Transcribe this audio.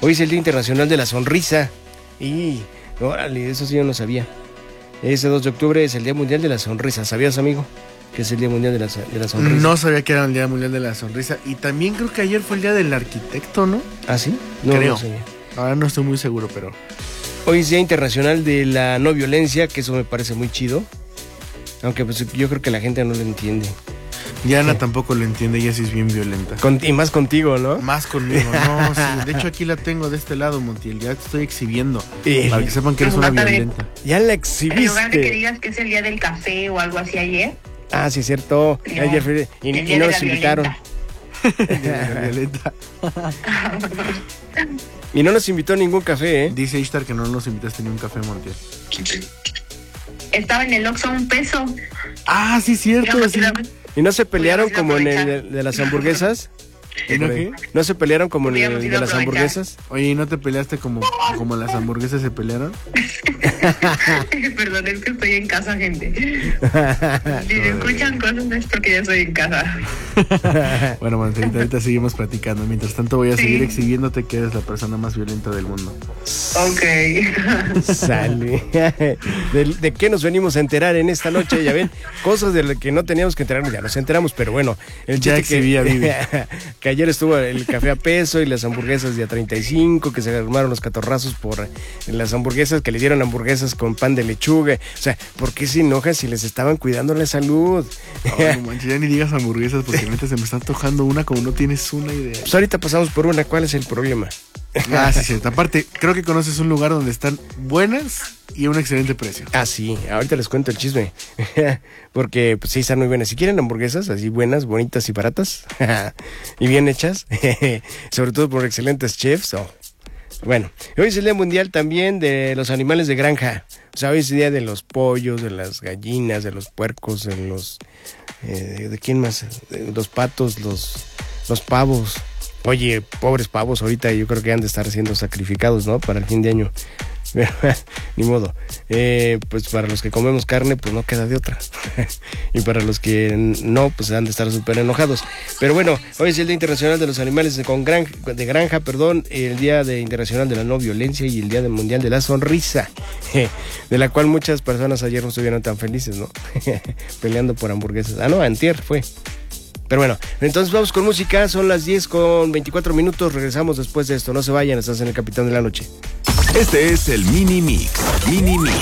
Hoy es el Día Internacional de la Sonrisa. Y, órale, eso sí yo no sabía. Ese 2 de octubre es el Día Mundial de la Sonrisa. ¿Sabías, amigo? Que es el Día Mundial de la Sonrisa. No sabía que era el Día Mundial de la Sonrisa. Y también creo que ayer fue el Día del Arquitecto, ¿no? ¿Ah, sí? No, creo. No sabía. Ahora no estoy muy seguro, pero... Hoy es Día Internacional de la No Violencia, que eso me parece muy chido. Aunque pues yo creo que la gente no lo entiende. Diana tampoco lo entiende, ella sí es bien violenta. Y más contigo, ¿no? Más conmigo, no, sí. De hecho aquí la tengo de este lado, Montiel, ya te estoy exhibiendo. Para que sepan que eres una violenta. Ya la exhibiste. En lugar de que digas que es el día del café o algo así ayer. Ah, sí, es cierto. No, ayer fue, y no nos invitaron. Violenta. Y no nos invitó ningún café, ¿eh? Dice Ishtar que no nos invitaste ni un café, Montiel. Estaba en el Oxxo $1. Ah, sí, cierto. Sí. ¿Y no se pelearon como en el de las hamburguesas? ¿No qué? ¿No se pelearon como en el de las hamburguesas? Oye, ¿y no te peleaste como las hamburguesas se pelearon? Perdón, es que estoy en casa, gente. Si se escuchan cosas es porque ya estoy en casa. Bueno, Mancerita, ahorita seguimos platicando. Mientras tanto voy a seguir exhibiéndote que eres la persona más violenta del mundo. Ok. Sale. ¿De qué nos venimos a enterar en esta noche? Ya ven, cosas de las que no teníamos que enterarnos, ya nos enteramos, pero bueno, el ya exhibía, Vivi. Que ayer estuvo el café a peso y las hamburguesas de a 35, que se armaron los catorrazos por las hamburguesas, que le dieron hamburguesas con pan de lechuga. O sea, ¿por qué se enojan si les estaban cuidando la salud? No manches, ya ni digas hamburguesas porque neta se me está antojando una como no tienes una idea. Pues ahorita pasamos por una, ¿cuál es el problema? Ah, sí, cierto. Aparte, creo que conoces un lugar donde están buenas y a un excelente precio. Ah, sí, ahorita les cuento el chisme. Porque pues sí, están muy buenas. Si quieren hamburguesas así buenas, bonitas y baratas y bien hechas, sobre todo por excelentes chefs. Bueno, hoy es el Día Mundial también de los animales de granja. O sea, hoy es el día de los pollos, de las gallinas, de los puercos, de los... ¿de quién más? De los patos, los pavos. Oye, pobres pavos, ahorita yo creo que han de estar siendo sacrificados, ¿no? Para el fin de año. Ni modo. Pues para los que comemos carne, pues no queda de otra. Y para los que no, pues han de estar súper enojados. Pero bueno, hoy es el Día Internacional de los Animales de Granja, el Día Internacional de la No Violencia y el Día Mundial de la Sonrisa. De la cual muchas personas ayer no estuvieron tan felices, ¿no? Peleando por hamburguesas. Ah, no, antier fue. Pero bueno, entonces vamos con música, son las 10:24, regresamos después de esto, no se vayan, estás en el Capitán de la Noche. Este es el Mini Mix.